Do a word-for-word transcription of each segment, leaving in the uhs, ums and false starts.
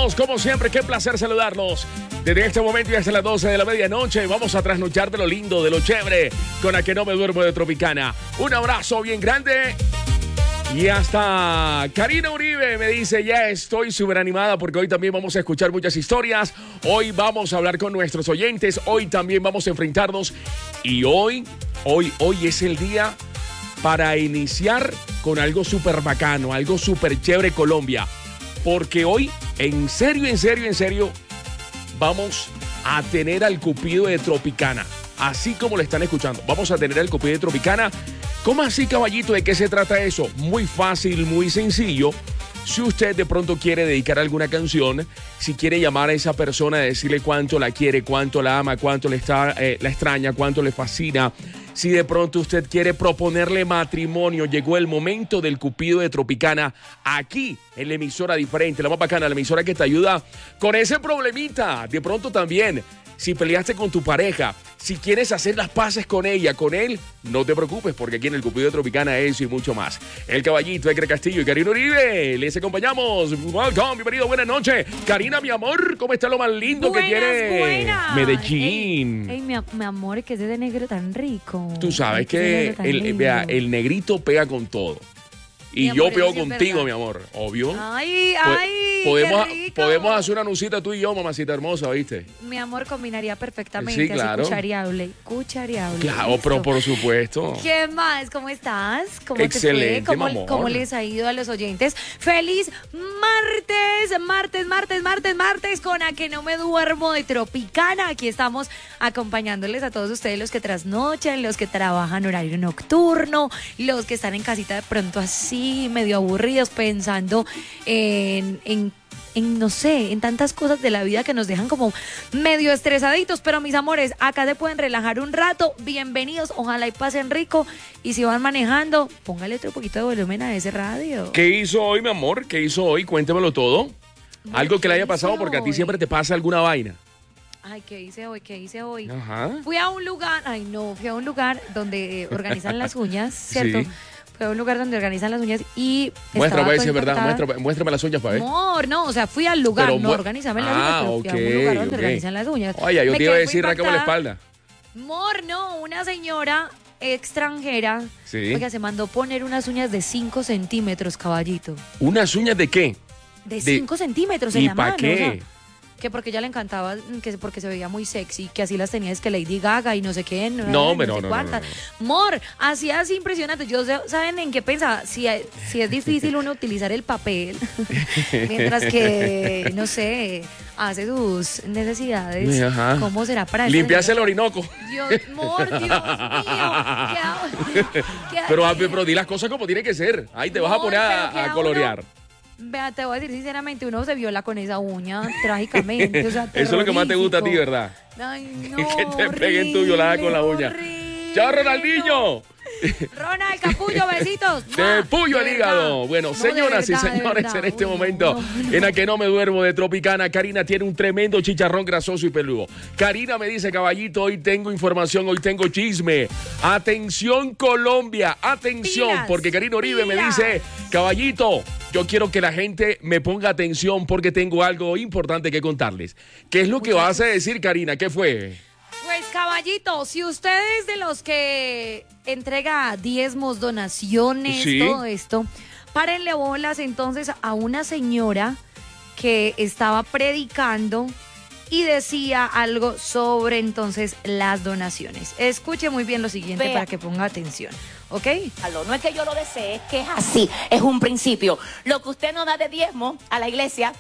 amigos, como siempre, qué placer saludarlos. Desde este momento y hasta las doce de la medianoche vamos a trasnochar de lo lindo, de lo chévere, con la que no me duermo de Tropicana. Un abrazo bien grande. Y hasta Karina Uribe me dice, ya estoy súper animada porque hoy también vamos a escuchar muchas historias. Hoy vamos a hablar con nuestros oyentes. Hoy también vamos a enfrentarnos. Y hoy, hoy, hoy es el día para iniciar con algo súper bacano, algo súper chévere Colombia. Porque hoy, en serio, en serio, en serio, vamos a tener al Cupido de Tropicana. Así como lo están escuchando. Vamos a tener al Cupido de Tropicana. ¿Cómo así, caballito? ¿De qué se trata eso? Muy fácil, muy sencillo. Si usted de pronto quiere dedicar alguna canción, si quiere llamar a esa persona, decirle cuánto la quiere, cuánto la ama, cuánto le está, eh, la extraña, cuánto le fascina. Si de pronto usted quiere proponerle matrimonio, llegó el momento del Cupido de Tropicana aquí en la emisora diferente, la más bacana, la emisora que te ayuda con ese problemita. De pronto también, si peleaste con tu pareja, si quieres hacer las paces con ella, con él, no te preocupes porque aquí en el Cupido de Tropicana eso y mucho más. El caballito, Edgar Castillo y Karina Uribe, les acompañamos. Welcome, bienvenido, buenas noches. Karina, mi amor, ¿cómo está lo más lindo buenas, que tiene buenas. Medellín? Ey, ey, mi, mi amor, que es ese negro tan rico. Tú sabes que el, vea, el negrito pega con todo. Y mi yo amor, pego sí contigo, mi amor, obvio. Ay, Po- ay, podemos, qué rico. podemos hacer una nucita tú y yo, mamacita hermosa, ¿viste? Mi amor combinaría perfectamente, Sí, claro. así cuchareable, cuchareable. Claro, pero listo. por supuesto. ¿Qué más? ¿Cómo estás? ¿Cómo Excelente, te fue? ¿Cómo, mi amor. ¿Cómo les ha ido a los oyentes? ¡Feliz martes! Martes, martes, martes, martes, con A Que No Me Duermo de Tropicana. Aquí estamos acompañándoles a todos ustedes, los que trasnochan, los que trabajan horario nocturno, los que están en casita de pronto así, medio aburridos, pensando en, en en, no sé, en tantas cosas de la vida que nos dejan como medio estresaditos, pero mis amores, acá se pueden relajar un rato, bienvenidos, ojalá y pasen rico, y si van manejando, póngale otro poquito de volumen a ese radio. ¿Qué hizo hoy, mi amor? ¿Qué hizo hoy? Cuéntemelo todo. Algo que le haya pasado, porque a ti siempre te pasa alguna vaina. Ay, ¿qué hice hoy? ¿Qué hice hoy? Ajá. Fui a un lugar, ay no, fui a un lugar donde eh, organizan las uñas, ¿cierto? Sí. Fue a un lugar donde organizan las uñas y Muéstrame, estaba si es verdad, contactada. muéstrame, muéstrame las uñas para ver. Amor, no, o sea, fui al lugar, Pero no mu- organizame las Ah, uñas, pero fui a ok, un lugar donde ok. organizan las uñas. Oye, yo Me te iba a quedé muy decir, rácame la impactada. espalda. Amor, no, una señora extranjera, Sí. oiga, se mandó poner unas uñas de cinco centímetros, caballito. ¿Unas uñas de qué? De De- cinco centímetros en ¿Y la pa' mano. qué? O sea, que porque ella le encantaba, que porque se veía muy sexy, que así las tenía, es que Lady Gaga y no sé qué. No, No, hombre, sé no, no, cuánta. no, Amor, así así impresionante. Yo sé- ¿saben en qué pensaba? Si, si es difícil uno utilizar el papel, mientras que, no sé, hace sus necesidades, Ajá. ¿cómo será para esta Limpiarse el señora? Orinoco. Dios, amor, Dios mío. ¿Qué hago? ¿Qué hago? Pero, pero di las cosas como tiene que ser. Ahí te vas a No, poner pero a, ¿qué a hago colorear. uno? Vea, te voy a decir sinceramente, uno se viola con esa uña, trágicamente, o sea, Eso es lo que más te gusta a ti, terrorífico. ¿verdad? Ay, no, Que te peguen tu violada con la uña. horrible, ¡Chao, Ronaldinho! Ronald Capullo, besitos. De puño al De hígado. verdad. Bueno, No, de señoras y verdad, de señores, verdad. en este Uy, momento, no, no. en la que no me duermo de Tropicana, Karina tiene un tremendo chicharrón grasoso y peludo. Karina me dice, caballito, hoy tengo información, hoy tengo chisme. Atención, Colombia, atención, Pilas, porque Karina Uribe me pilas. dice, caballito, yo quiero que la gente me ponga atención porque tengo algo importante que contarles. ¿Qué es lo que vas a decir, Karina? ¿Qué fue? Pues caballito, si usted es de los que entrega diezmos, donaciones, Sí. todo esto, párenle bolas entonces a una señora que estaba predicando y decía algo sobre entonces las donaciones. Escuche muy bien lo siguiente Vea. para que ponga atención, ¿ok? No es que yo lo desee, es que es así, es un principio. Lo que usted no da de diezmo a la iglesia,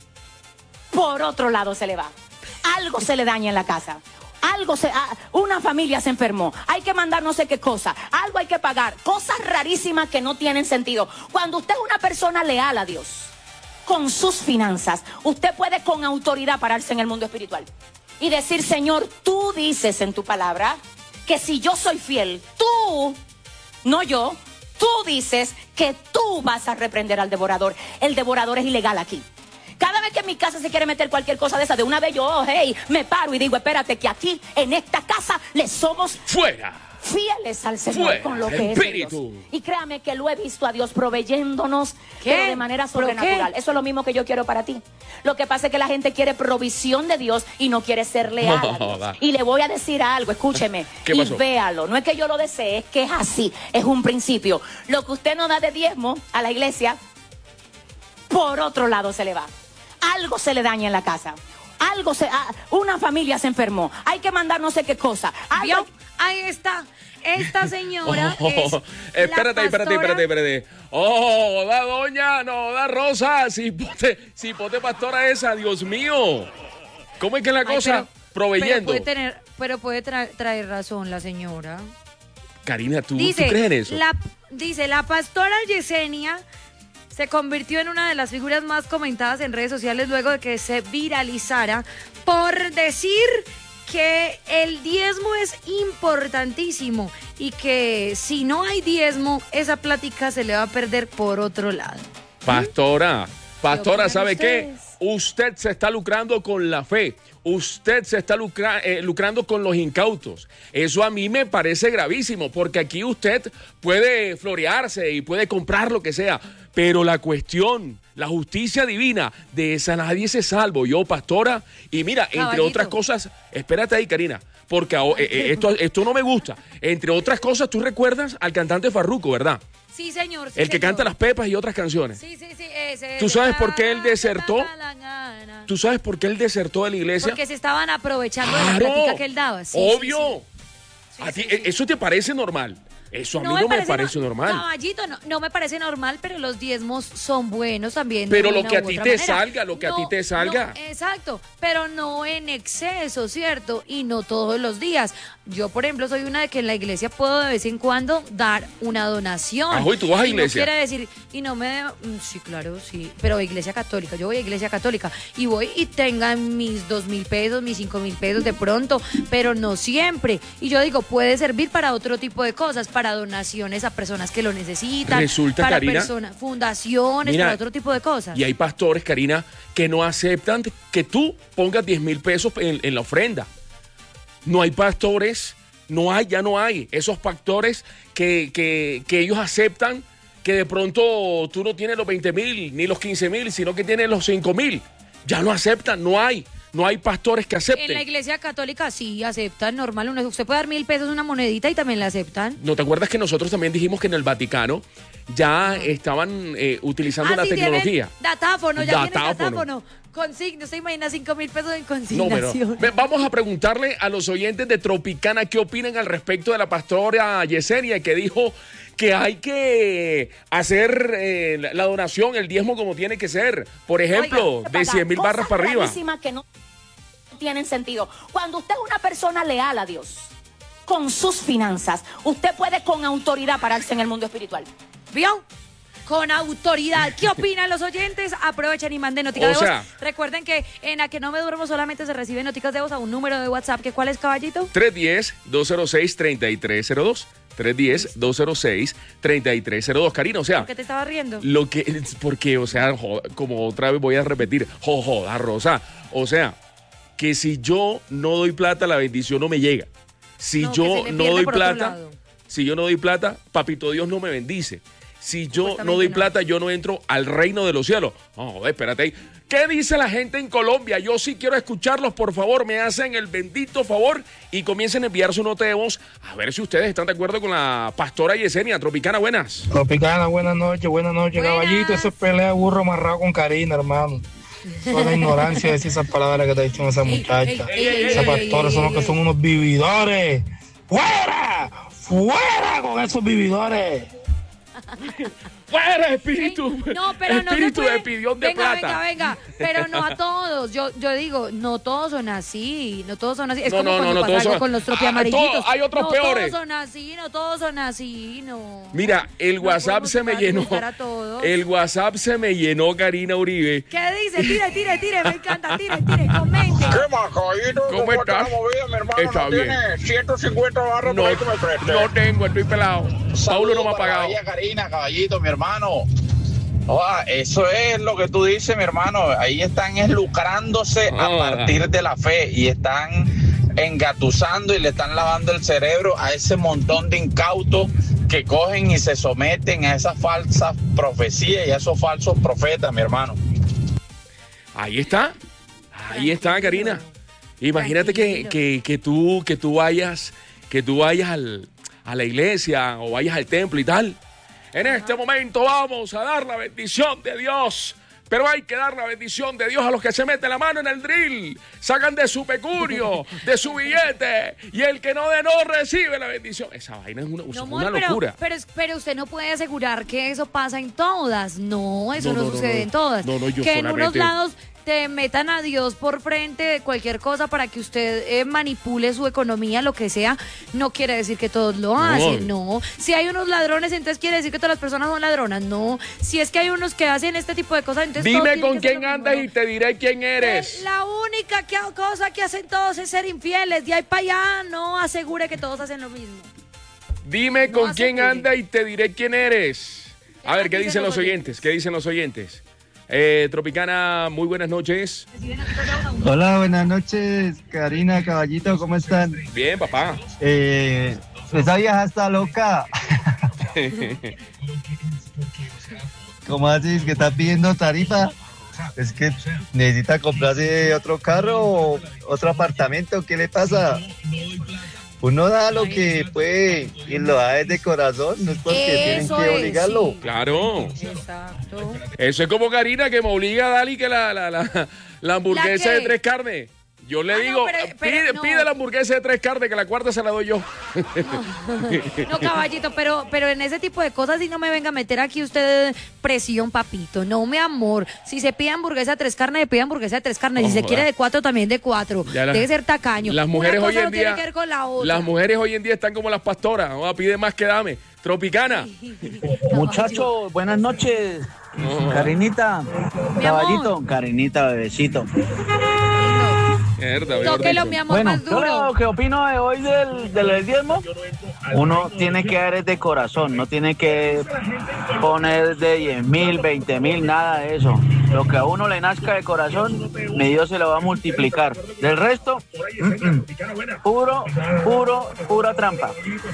por otro lado se le va. Algo se le daña en la casa. Algo se, ah, una familia se enfermó, hay que mandar no sé qué cosa, algo hay que pagar, cosas rarísimas que no tienen sentido. Cuando usted es una persona leal a Dios, con sus finanzas, usted puede con autoridad pararse en el mundo espiritual y decir, Señor, tú dices en tu palabra que si yo soy fiel, tú, no yo, tú dices que tú vas a reprender al devorador. El devorador es ilegal aquí. Cada vez que en mi casa se quiere meter cualquier cosa de esa, de una vez yo, oh, hey, me paro y digo, espérate, que aquí, en esta casa, le somos ¡Fuera! fieles al Señor Fuera, con lo que es de Dios. Y créame que lo he visto a Dios proveyéndonos pero de manera sobrenatural. Eso es lo mismo que yo quiero para ti. Lo que pasa es que la gente quiere provisión de Dios y no quiere ser leal a Dios. Y le voy a decir algo, escúcheme, y véalo. No es que yo lo desee, es que es así, es un principio. Lo que usted no da de diezmo a la iglesia, por otro lado se le va. Algo se le daña en la casa. Algo se, ah, una familia se enfermó. Hay que mandar no sé qué cosa. ¿Vio? Ahí está. Esta señora oh, es espérate, espérate, espérate, espérate. Oh, da doña, no, da Rosa, cipote, cipote pastora esa, Dios mío. ¿Cómo es que es la Ay, cosa? pero, Proveyendo. Pero puede tener, pero puede tra traer razón la señora. Karina, ¿tú, dice, ¿tú crees en eso? La, dice, la pastora Yesenia se convirtió en una de las figuras más comentadas en redes sociales luego de que se viralizara por decir que el diezmo es importantísimo y que si no hay diezmo, esa plática se le va a perder por otro lado. Pastora, pastora, ¿sabe qué? Usted se está lucrando con la fe. Usted se está lucra, eh, lucrando con los incautos. Eso a mí me parece gravísimo, porque aquí usted puede florearse y puede comprar lo que sea, pero la cuestión, la justicia divina, de esa nadie se salvo. Yo, pastora, y mira, entre Caballito. otras cosas, espérate ahí, Karina, porque eh, eh, esto, esto no me gusta. Entre otras cosas, tú recuerdas al cantante Farruko, ¿verdad? Sí, señor. Sí, el que señor. canta Las Pepas y otras canciones. Sí, sí, sí. Ese, ¿Tú sabes por qué él desertó? ¿Tú sabes por qué él desertó de la iglesia? Porque se estaban aprovechando claro, de la plática que él daba. Sí, obvio. Sí, sí. ¿A ti sí, sí. eso te parece normal? Eso a no mí me no parece, me parece no, normal. Caballito, no, no me parece normal, pero los diezmos son buenos también. Pero lo que a ti te manera. salga, lo que no, a ti te salga. No, exacto, pero no en exceso, ¿cierto? Y no todos los días. Yo, por ejemplo, soy una de que en la iglesia puedo de vez en cuando dar una donación. Ah, ¿y tú vas a iglesia? No quiere decir, y no me... Sí, claro, sí, pero iglesia católica. Yo voy a iglesia católica y voy y tengan mis dos mil pesos, mis cinco mil pesos de pronto, pero no siempre. Y yo digo, puede servir para otro tipo de cosas, para donaciones a personas que lo necesitan. Resulta, para Karina, personas, fundaciones, mira, para otro tipo de cosas. Y hay pastores, Karina, que no aceptan que tú pongas diez mil pesos en, en la ofrenda. No hay pastores, no hay, ya no hay. Esos pastores que, que, que ellos aceptan que de pronto tú no tienes los veinte mil ni los quince mil, sino que tienes los cinco mil. Ya no aceptan, no hay. No hay pastores que acepten. En la iglesia católica sí aceptan, normal. Usted puede dar mil pesos una monedita y también la aceptan. ¿No te acuerdas que nosotros también dijimos que en el Vaticano ya estaban eh, utilizando ah, la sí, tecnología? Datáfono, ya datáfono. tienen datáfono. Consigno, ¿se imagina cinco mil pesos en consignación? No, pero vamos a preguntarle a los oyentes de Tropicana qué opinan al respecto de la pastora Yesenia, que dijo que hay que hacer eh, la donación, el diezmo como tiene que ser. Por ejemplo, Oiga, de cien mil barras para arriba. Que no tienen sentido. Cuando usted es una persona leal a Dios, con sus finanzas, usted puede con autoridad pararse en el mundo espiritual. ¿Vio? Con autoridad. ¿Qué opinan los oyentes? Aprovechen y manden noticas de voz. Sea, recuerden que en A Que No Me Duermo solamente se reciben noticas de voz a un número de WhatsApp. ¿Que ¿Cuál es, caballito? tres uno cero, dos cero seis, tres tres cero dos. tres uno cero, dos cero seis, tres tres cero dos. Karina, o sea... ¿Por qué te estaba riendo? Lo que... Porque, o sea, joda, como otra vez voy a repetir, joda, Rosa. O sea, que si yo no doy plata, la bendición no me llega. Si no, yo no doy plata, si yo no doy plata, papito Dios no me bendice. Si yo no doy plata, yo no entro al reino de los cielos. Oh, joder, espérate ahí. ¿Qué dice la gente en Colombia? Yo sí quiero escucharlos, por favor, me hacen el bendito favor y comiencen a enviar su nota de voz. A ver si ustedes están de acuerdo con la pastora Yesenia. Tropicana, buenas. Tropicana, buenas noches, buenas noches, buenas. Caballito. Eso es pelea de burro amarrado con Karina, hermano. Toda la ignorancia de decir esas palabras que te ha dicho esa muchacha. Esos pastores son los que son unos vividores. ¡Fuera! ¡Fuera con esos vividores! ¡Fuera, espíritu! No, pero no espíritu se puede. de pidión de venga, plata. Venga, venga, pero no a todos. Yo, yo digo, no todos son así, no todos son así. Es no, como no, cuando no, pasa no, algo son... con los tropi ah, amarillitos. Hay otros no peores. No todos son así, no todos son así, no. Mira, el no WhatsApp se me llenó. El WhatsApp se me llenó, Karina Uribe. ¿Qué dice? Tire, tire, tire, me encanta, tire, tire, comente. ¿Qué más, caballito? ¿Cómo, ¿Cómo estás? Movida, mi hermano? Está ¿No bien. tiene ciento cincuenta barras no, por ahí que me preste? No tengo, estoy pelado. Paulo no me ha pagado. Karina, caballito, mi hermano. Oh, eso es lo que tú dices, mi hermano. Ahí están es lucrándose oh, a partir de la fe y están engatusando y le están lavando el cerebro a ese montón de incautos que cogen y se someten a esas falsas profecías y a esos falsos profetas, mi hermano. Ahí está, ahí está, Karina. Imagínate que, que, que tú, que tú vayas, que tú vayas al, a la iglesia o vayas al templo y tal. En este momento vamos a dar la bendición de Dios. Pero hay que dar la bendición de Dios a los que se meten la mano en el drill, sacan de su pecunio, de su billete, y el que no de no recibe la bendición. Esa vaina es una, no, una amor, locura. Pero, pero, pero usted no puede asegurar que eso pasa en todas. No, eso no, no, no sucede no, no. en todas. No, no, yo que solamente... en unos lados te metan a Dios por frente de cualquier cosa para que usted eh, manipule su economía, lo que sea, no quiere decir que todos lo hacen, no. no. Si hay unos ladrones, entonces quiere decir que todas las personas son ladronas, no. Si es que hay unos que hacen este tipo de cosas, entonces dime con quién andas y te diré quién eres. La única que, cosa que hacen todos es ser infieles, de ahí para allá no asegure que todos hacen lo mismo. Dime no con asegure. quién andas y te diré quién eres. A ver, ¿qué dicen los oyentes? ¿Qué dicen los oyentes? Eh, Tropicana, muy buenas noches. Hola, buenas noches, Karina, Caballito, ¿cómo están? Bien, papá. Eh, esa vieja está loca. ¿Cómo haces que está pidiendo tarifa? Es que necesita comprarse otro carro o otro apartamento, ¿qué le pasa? Uno da lo que puede y lo da desde corazón, no es porque Eso tienen que es, obligarlo. sí. Claro. Exacto. Eso es como Karina que me obliga a darle que la, la, la, la hamburguesa ¿La de tres carnes. Yo le ah, digo, no, pero, pero, pide, no. pide la hamburguesa de tres carnes, que la cuarta se la doy yo. No, no Caballito, pero, pero en ese tipo de cosas sí no me venga a meter aquí usted presión, papito. No, mi amor. Si se pide hamburguesa de tres carnes, le pide hamburguesa de tres carnes. Si oh, se quiere de cuatro, también de cuatro. La, Debe ser tacaño. Las mujeres Una cosa hoy en no día, tiene que ver con la otra. Las mujeres hoy en día están como las pastoras. Oh, pide más que dame. Tropicana. Muchachos, buenas noches. Oh. Carinita, mi Caballito, amor. Carinita, bebecito. Mierda, Tóquelo, mi amor, bueno, más duro. Yo lo que opino de hoy del, del diezmo, uno tiene que dar de corazón, no tiene que poner de diez mil, veinte mil, nada de eso. Lo que a uno le nazca de corazón, mi Dios se lo va a multiplicar. Del resto, mm, puro, puro, pura trampa.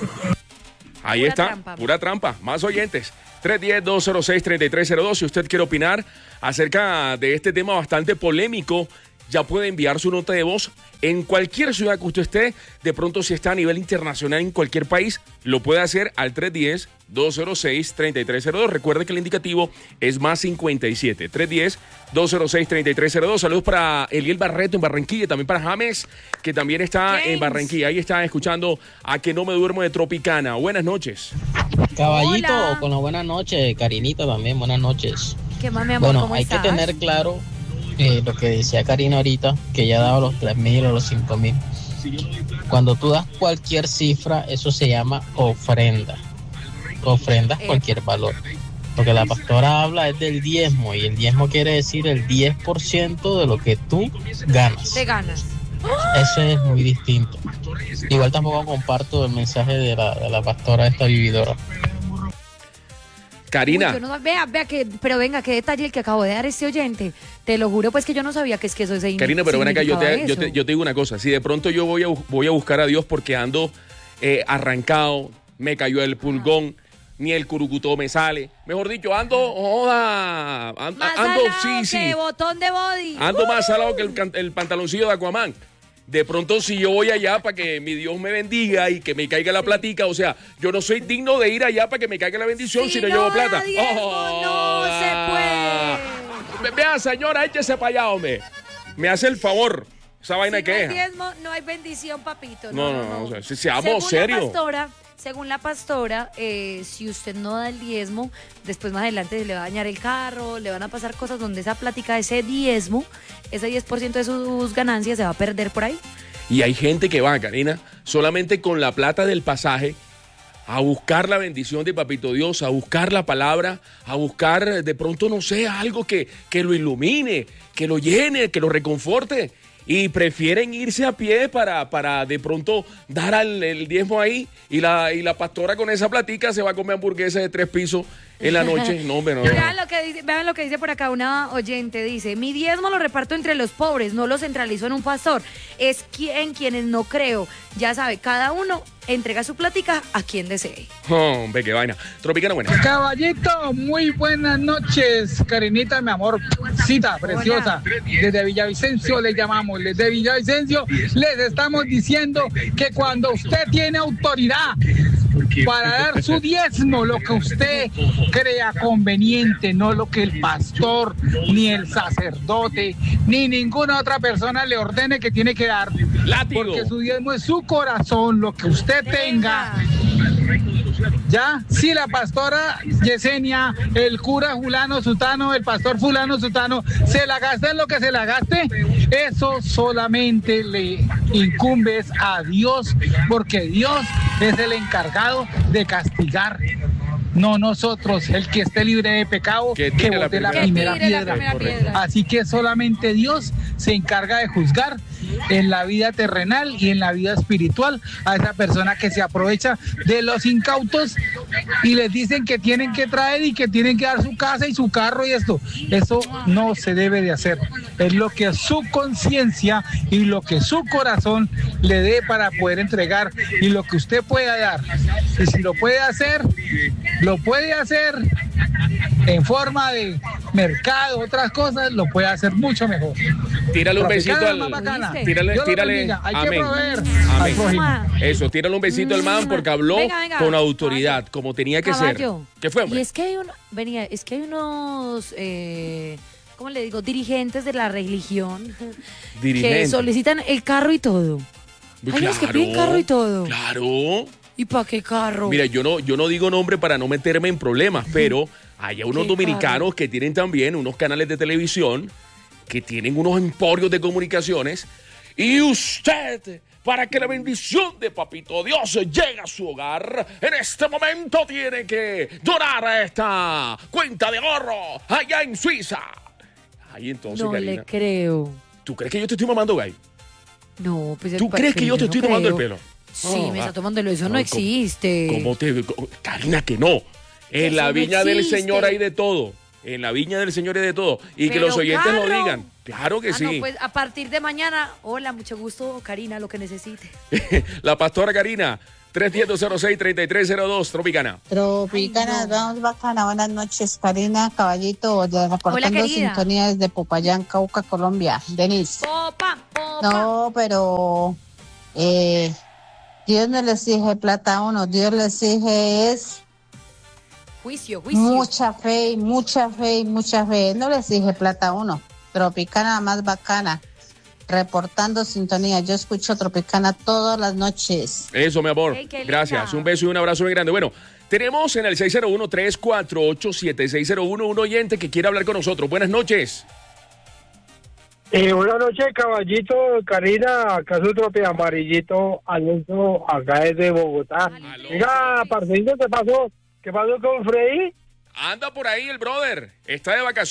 Ahí pura está, trampa. Pura trampa. Más oyentes. tres uno cero, dos cero seis, tres tres cero dos. Si usted quiere opinar acerca de este tema bastante polémico, ya puede enviar su nota de voz en cualquier ciudad que usted esté. De pronto, si está a nivel internacional en cualquier país, lo puede hacer al tres uno cero, dos cero seis, tres tres cero dos. Recuerde que el indicativo es más cincuenta y siete. tres uno cero, dos cero seis, tres tres cero dos. Saludos para Eliel Barreto en Barranquilla, también para James, que también está James. en Barranquilla. Ahí está escuchando a Que No Me Duermo de Tropicana. Buenas noches. Caballito, Hola. con la buena noche. Carinita también, buenas noches. ¿Qué más, mi amor? Bueno, ¿Cómo hay estás? que tener claro eh, lo que decía Karina ahorita, que ya ha dado los tres mil o los cinco mil. Cuando tú das cualquier cifra, eso se llama ofrenda. Ofrendas Eh. cualquier valor. Lo que la pastora habla es del diezmo, y el diezmo quiere decir el diez por ciento de lo que tú ganas. Te ganas. Eso es muy distinto. Igual tampoco comparto el mensaje de la, de la pastora esta vividora. Karina. Uy, yo no, vea, vea que, pero venga, qué detalle el que acabo de dar este oyente. Te lo juro, pues que yo no sabía que es que eso se Karina, pero ven acá, yo te, yo, eso. te, yo te digo una cosa. Si de pronto yo voy a, voy a buscar a Dios porque ando eh, arrancado, me cayó el pulgón, ah. ni el curucutó me sale. Mejor dicho, ando, joda, ando, más ando salado sí, que sí. botón de body. Ando uh. más salado que el, el pantaloncillo de Aquaman. De pronto, si yo voy allá para que mi Dios me bendiga y que me caiga la platica, o sea, yo no soy digno de ir allá para que me caiga la bendición si, si no, no llevo plata. Diezmo, oh, no se puede. Vea, señora, échese para allá, hombre. Me hace el favor. Esa vaina si que no es. hay diezmo, no hay bendición, papito. No, no, no. no. no. O sea, si seamos según serios. La pastora, según la pastora, eh, si usted no da el diezmo, después más adelante se le va a dañar el carro, le van a pasar cosas donde esa plática, ese diezmo, ese diez por ciento de sus ganancias se va a perder por ahí. Y hay gente que va, Karina, solamente con la plata del pasaje a buscar la bendición de Papito Dios, a buscar la palabra, a buscar de pronto, no sé, algo que, que lo ilumine, que lo llene, que lo reconforte. Y prefieren irse a pie para, para de pronto dar al, el diezmo ahí. Y la, y la pastora con esa platica se va a comer hamburguesa de tres pisos en la noche, no, hombre, no. no. Vean lo que dice, vean lo que dice por acá una oyente, dice, mi diezmo lo reparto entre los pobres, no lo centralizo en un pastor, es en quienes no creo, ya sabe, cada uno entrega su plática a quien desee. Oh, hombre, qué vaina. Tropicana, buena. Caballito, muy buenas noches, Karinita, mi amor, cita preciosa. Desde Villavicencio le llamamos, desde Villavicencio les estamos diciendo que cuando usted tiene autoridad para dar su diezmo, lo que usted crea conveniente, no lo que el pastor, ni el sacerdote, ni ninguna otra persona le ordene que tiene que dar. Látigo. Porque su diezmo es su corazón, lo que usted tenga. Ya, si la pastora Yesenia, el cura fulano sutano, el pastor fulano sutano, se la gasta en lo que se la gaste, eso solamente le incumbe a Dios, porque Dios es el encargado de castigar. No nosotros, el que esté libre de pecado, que, que bote la, primera, la, primera, primera piedra. Así que solamente Dios se encarga de juzgar en la vida terrenal y en la vida espiritual a esa persona que se aprovecha de los incautos y les dicen que tienen que traer y que tienen que dar su casa y su carro y esto. Eso no se debe de hacer. Es lo que su conciencia y lo que su corazón le dé para poder entregar y lo que usted pueda dar. Y si lo puede hacer, lo puede hacer en forma de mercado, otras cosas, lo puede hacer mucho mejor. Tírale un besito al... Tírale, tírale. Amén. Amén. Eso, tírale un besito al man porque habló venga, venga. con autoridad, como tenía que Caballo. ser. ¿Qué fue, hombre? Y es que hay, un, venía, es que hay unos... Eh, ¿cómo le digo? Dirigentes de la religión que solicitan el carro y todo. Hay claro, los que piden carro y todo. Claro. ¿Y para qué carro? Mira, yo no, yo no digo nombre para no meterme en problemas, pero hay unos dominicanos carro? que tienen también unos canales de televisión, que tienen unos emporios de comunicaciones, y usted, para que la bendición de Papito Dios llegue a su hogar, en este momento tiene que donar a esta cuenta de ahorro allá en Suiza. Ahí entonces, no Karina, le creo. ¿Tú crees que yo te estoy mamando, Gay? No, pues... ¿Tú crees que yo te estoy no tomando el pelo? Sí, oh, me está tomando eso, no, no existe. ¿Cómo te...? Karina, que no. En la viña no del Señor hay de todo. En la viña del Señor hay de todo. Y Pero que los oyentes carro. lo digan. Claro que ah, sí. No, pues a partir de mañana, hola, mucho gusto, Karina, lo que necesite. La pastora Karina, tres uno cero, cero seis, tres tres cero dos, Tropicana. Tropicana, no. vamos bacana. Buenas noches, Karina, Caballito, reportando sintonía desde Popayán, Cauca, Colombia. Denis. Popa, popa. No, pero... Eh, Dios no le exige plata a uno, Dios le exige es juicio, juicio. Mucha fe, mucha fe, mucha fe. No le exige plata a uno. Tropicana más bacana. Reportando sintonía. Yo escucho Tropicana todas las noches. Eso, mi amor. Hey, gracias. Un beso y un abrazo muy grande. Bueno, tenemos en el seis cero uno, tres cuatro ocho, siete seis cero uno un oyente que quiere hablar con nosotros. Buenas noches. Eh, buenas noches, Caballito, Karina, acá su trope amarillito, Alonso, acá es de Bogotá. Mira, parcerito, ¿qué pasó? ¿Qué pasó con Freddy? Anda por ahí el brother, está de vacaciones.